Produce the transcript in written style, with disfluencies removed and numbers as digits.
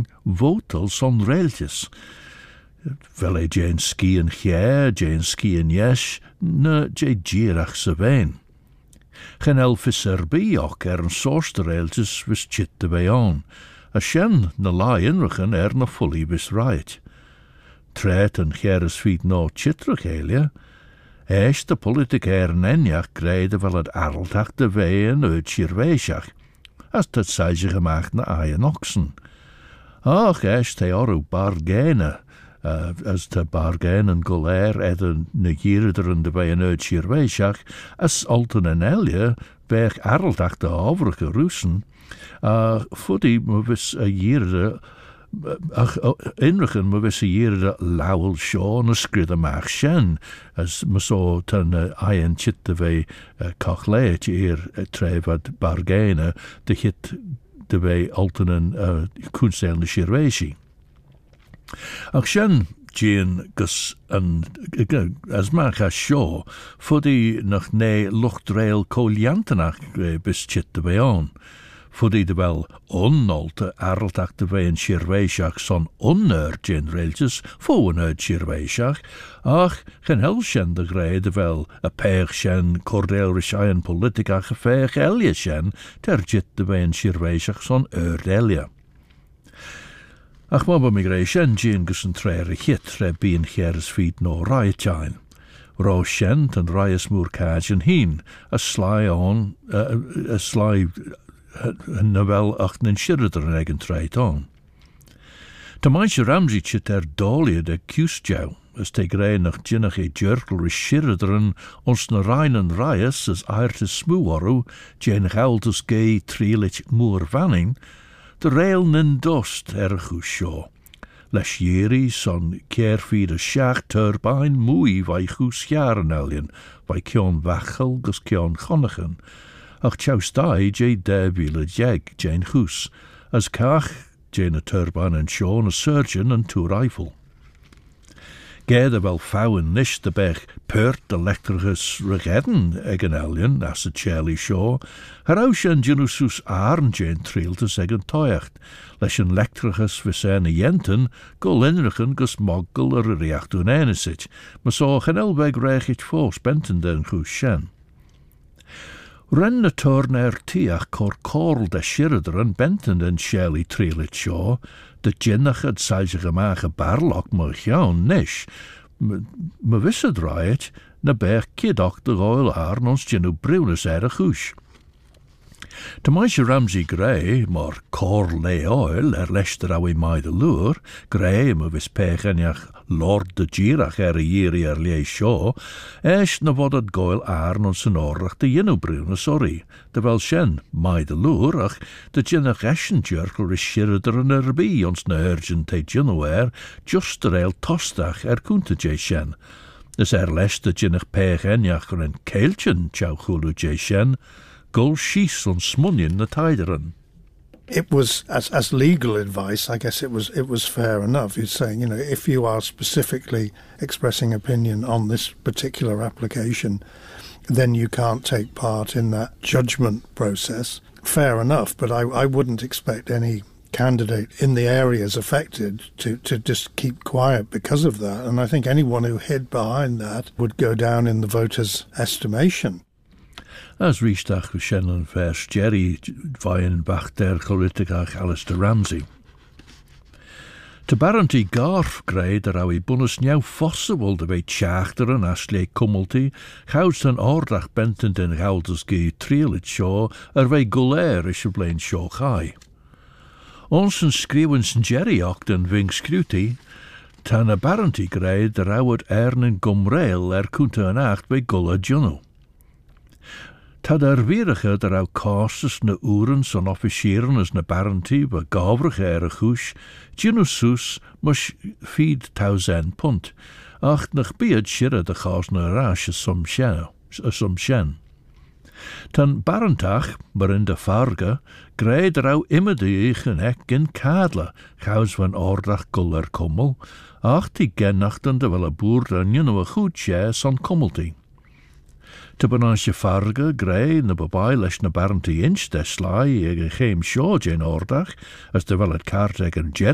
King votal son reltjes. Wel Jane ski en Cher, Jane ski en Yesh, ne Jane Girach se vein. Gen elfisser biok een soorster reltjes was chit de beon. A shen na lai inrichen na fully was right. Tret en Ger's feet no chitrach helia. Eist de politic nenjach greide wel het arltach de ween uit Shirweeshach, as dat zij zich gemaakt na eien oxen. Ach, eist hij oru bargene, as de bargenen golair edden negierder de ween uit Shirweeshach, as alten en elje, weg arltach de overige Russen, voedie me wis a jierde, inrichen me wis a jierde Lowell Shaw na skridde maag shen, as me so ten eien chit de wee kochleet trevad bargene, de hit de wee alten en kunsteel na Shirweeshi. Ach shen Jean gus as maag a Shaw, voedie nog ne luchtdreil koliantenach bis chit de wee on. Voedie de wel onnolte arltach de wee in Shirweeshach son onnergin railtjes voor uit Shirweeshach, ach gen helshen de grey de wel a peeg shen cordeel rishaien politica geveeg elje shen ter jit de wee in Shirweeshach son elia. Ach mobba migrei shen Jean gussen trere hit re bien Ger's feet no raietjain. Ro shen ten raies moer kajen heen, a sly on, a sly Novel achten en shirder en eigen treit on. De meisje Ramsey chit dolie de kustjou, as te grei nach jinnach jerkel shirderen ons na reinen raies as aerte smoewaru, jen gauldus gay trielich moer vanning, de rail nin dost goesjo. Les jeri son keerfiede schaach turbine moei vai goes jaren eljen, vai kion wachel gus kion chonnigen. Ach choustai je derwiele jeg, Jane Hoos, as kach, Jane a turbine en Sean a surgeon en two rifle. Gerde wel fouwen nish de bech pert elektricus regedden egen elien, as a Charlie Shaw, heraus en genusus aarn Jane triltes egen toiacht, les en elektricus visene jenten, go linrichen gus moggel er reachtun enesit, maar so gen elweg reichit fos benten den goes shen. Ren na turner tiach cor corl de shirder en benten en Shelley treelit shaw, de jinnach had saige gemache barlock maar jaun nish. Me wisse draait, na berg kidok de royal arn ons jinnu brunes goes. De meisje Ramsey Gray, maar corl le oil, lester awi mai de lure, Gray me vis pecheniach Lord de Girach jiri lee shaw, esch na wat het goil arn ons en orach de jinnu brune sorry, de wel shen mai de lure, ach de jinnach eschen jerkel is shirder en erbi ons na urgent te jinnu just de rail tostach kunte je shen. Dus leste jinnach pecheniach en keeltjen chau chulu je shen, gol shies on smunjen na tideren. It was, as legal advice, I guess it was fair enough. He's saying, if you are specifically expressing opinion on this particular application, then you can't take part in that judgment process. Fair enough, but I wouldn't expect any candidate in the areas affected to just keep quiet because of that. And I think anyone who hid behind that would go down in the voters' estimation. As riestach Shannon vers Jerry vaien bach der politicach Alistair Ramsey. Te baranti garf grei der awi bunus nieuw fosse wilde wij tjachteren asle kummelti, gauws den ordach benten den gauldus ge trielit shaw, wij gulair is blain shaw gai. Onsen skriwens Jerry den wing scruti, tan a baranti grei der awet ernen gumrail kunte een acht bij gulla junno. Tad weerige der au caustus na uren son officieren as na baranti wa gavrige goes, ginusus mus feed 1000 punt, ach nach bead shirre de gaas na rash som shen. Tan barantach, maar in de farge, grei der au immer de eigen ek in kadla, gaus van ordach guller kummel, ach die gennachten de wel a boer dan a goed share son kummelti. Te benasje farge, grei, na babai lesh na baranti inch de slai ege geem shaw in ordach, as de wel het kaart egen